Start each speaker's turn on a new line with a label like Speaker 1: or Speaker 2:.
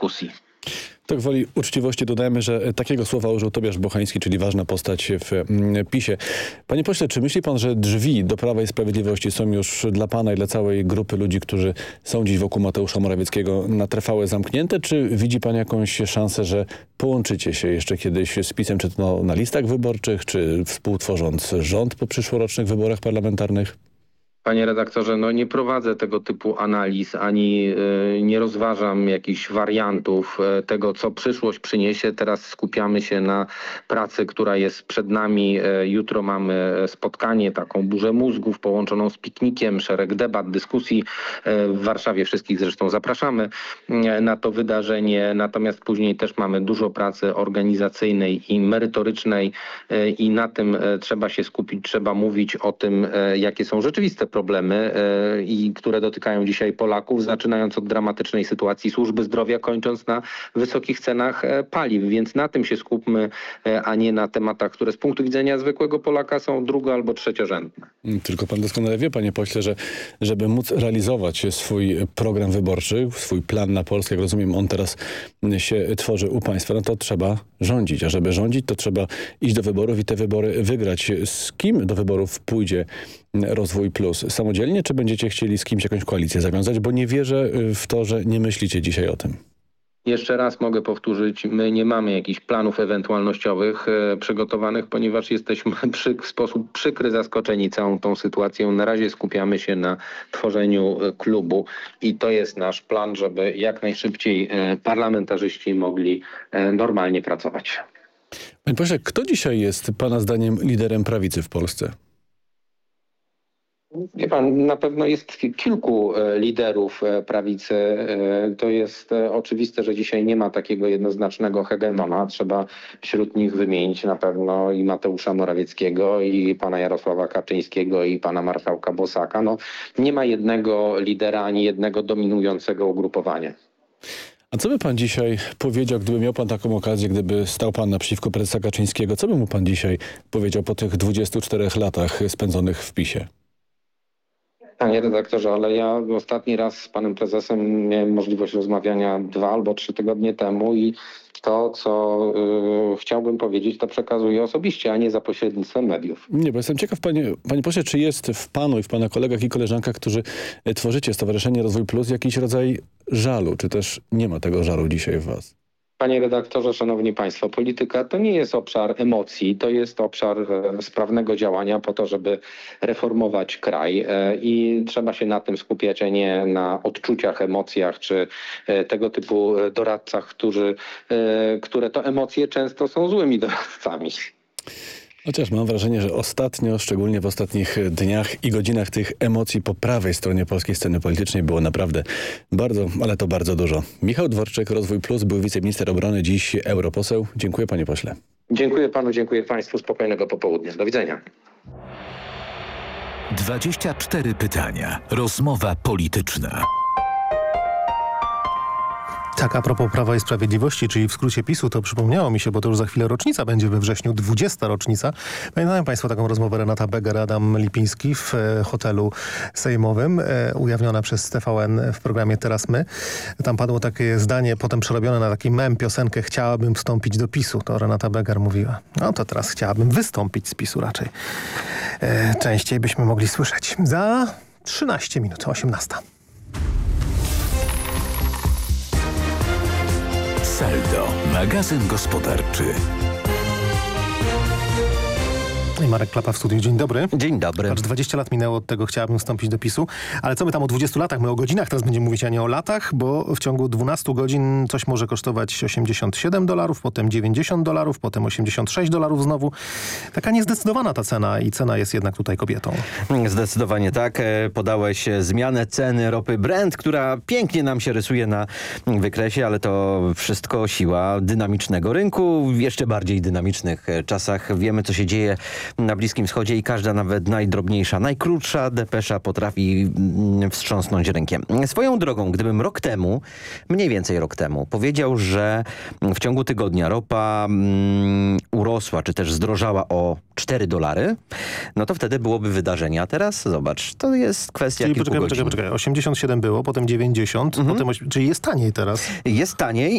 Speaker 1: dyskusji.
Speaker 2: Tak woli uczciwości dodajmy, że takiego słowa użył Tobiasz Bochański, czyli ważna postać w PiS-ie. Panie pośle, czy myśli pan, że drzwi do Prawa i Sprawiedliwości są już dla pana i dla całej grupy ludzi, którzy są dziś wokół Mateusza Morawieckiego, na trwałe zamknięte? Czy widzi pan jakąś szansę, że połączycie się jeszcze kiedyś z PiS-em, czy to na listach wyborczych, czy współtworząc rząd po przyszłorocznych wyborach parlamentarnych?
Speaker 1: Panie redaktorze, nie prowadzę tego typu analiz, ani nie rozważam jakichś wariantów tego, co przyszłość przyniesie. Teraz skupiamy się na pracy, która jest przed nami. Jutro mamy spotkanie, taką burzę mózgów połączoną z piknikiem, szereg debat, dyskusji. W Warszawie wszystkich zresztą zapraszamy na to wydarzenie. Natomiast później też mamy dużo pracy organizacyjnej i merytorycznej i na tym trzeba się skupić, trzeba mówić o tym, jakie są rzeczywiste problemy, które dotykają dzisiaj Polaków, zaczynając od dramatycznej sytuacji służby zdrowia, kończąc na wysokich cenach paliw. Więc na tym się skupmy, a nie na tematach, które z punktu widzenia zwykłego Polaka są drugo- albo trzeciorzędne.
Speaker 2: Tylko pan doskonale wie, panie pośle, że żeby móc realizować swój program wyborczy, swój plan na Polskę, jak rozumiem, on teraz się tworzy u państwa, to trzeba rządzić. A żeby rządzić, to trzeba iść do wyborów i te wybory wygrać. Z kim do wyborów pójdzie Rozwój Plus? Samodzielnie, czy będziecie chcieli z kimś jakąś koalicję zawiązać? Bo nie wierzę w to, że nie myślicie dzisiaj o tym.
Speaker 1: Jeszcze raz mogę powtórzyć, my nie mamy jakichś planów ewentualnościowych przygotowanych, ponieważ jesteśmy w sposób przykry zaskoczeni całą tą sytuacją. Na razie skupiamy się na tworzeniu klubu i to jest nasz plan, żeby jak najszybciej parlamentarzyści mogli normalnie pracować.
Speaker 2: Panie pośle, kto dzisiaj jest pana zdaniem liderem prawicy w Polsce?
Speaker 1: Wie pan, na pewno jest kilku liderów prawicy. To jest oczywiste, że dzisiaj nie ma takiego jednoznacznego hegemona. Trzeba wśród nich wymienić na pewno i Mateusza Morawieckiego, i pana Jarosława Kaczyńskiego, i pana marszałka Bosaka. Nie ma jednego lidera ani jednego dominującego ugrupowania.
Speaker 2: A co by pan dzisiaj powiedział, gdyby miał pan taką okazję, gdyby stał pan naprzeciwko prezesa Kaczyńskiego? Co by mu pan dzisiaj powiedział po tych 24 latach spędzonych w PiS-ie?
Speaker 1: Panie redaktorze, ale ja ostatni raz z panem prezesem miałem możliwość rozmawiania 2 albo 3 tygodnie temu i to, co chciałbym powiedzieć, to przekazuję osobiście, a nie za pośrednictwem mediów.
Speaker 2: Nie, bo jestem ciekaw, panie pośle, czy jest w panu i w pana kolegach i koleżankach, którzy tworzycie Stowarzyszenie Rozwój Plus, jakiś rodzaj żalu, czy też nie ma tego żalu dzisiaj w was?
Speaker 1: Panie redaktorze, szanowni państwo, polityka to nie jest obszar emocji, to jest obszar sprawnego działania po to, żeby reformować kraj i trzeba się na tym skupiać, a nie na odczuciach, emocjach czy tego typu doradcach, które to emocje często są złymi doradcami.
Speaker 2: Chociaż mam wrażenie, że ostatnio, szczególnie w ostatnich dniach i godzinach tych emocji po prawej stronie polskiej sceny politycznej było naprawdę bardzo, ale to bardzo dużo. Michał Dworczyk, Rozwój Plus, był wiceminister obrony, dziś europoseł. Dziękuję panie pośle.
Speaker 1: Dziękuję panu, dziękuję państwu. Spokojnego popołudnia. Do widzenia.
Speaker 3: 24 pytania. Rozmowa polityczna.
Speaker 4: Tak, a propos Prawa i Sprawiedliwości, czyli w skrócie PiS-u, to przypomniało mi się, bo to już za chwilę rocznica będzie we wrześniu, 20. rocznica. Pamiętają państwo taką rozmowę Renata Beger, Adam Lipiński w hotelu sejmowym, ujawniona przez TVN w programie Teraz My. Tam padło takie zdanie, potem przerobione na taki mem, piosenkę "Chciałabym wstąpić do PiS-u". To Renata Beger mówiła. No to teraz chciałabym wystąpić z PiS-u raczej. Częściej byśmy mogli słyszeć. Za 13 minut, 18.
Speaker 3: Saldo, magazyn gospodarczy.
Speaker 4: I Marek Klapa w studiu. Dzień dobry.
Speaker 5: Dzień dobry.
Speaker 4: Aż 20 lat minęło od tego, chciałabym wstąpić do PiS-u. Ale co my tam o 20 latach? My o godzinach teraz będziemy mówić, a nie o latach, bo w ciągu 12 godzin coś może kosztować $87, potem $90, potem $86 znowu. Taka niezdecydowana ta cena i cena jest jednak tutaj kobietą.
Speaker 5: Zdecydowanie tak. Podałeś zmianę ceny ropy Brent, która pięknie nam się rysuje na wykresie, ale to wszystko siła dynamicznego rynku. W jeszcze bardziej dynamicznych czasach wiemy, co się dzieje na Bliskim Wschodzie i każda, nawet najdrobniejsza, najkrótsza depesza potrafi wstrząsnąć rynkiem. Swoją drogą, gdybym rok temu, mniej więcej rok temu, powiedział, że w ciągu tygodnia ropa urosła, czy też zdrożała o $4, no to wtedy byłoby wydarzenie. A teraz zobacz, to jest kwestia kilku godzin.
Speaker 4: Poczekaj. 87 było, potem 90, potem czyli jest taniej teraz.
Speaker 5: Jest taniej.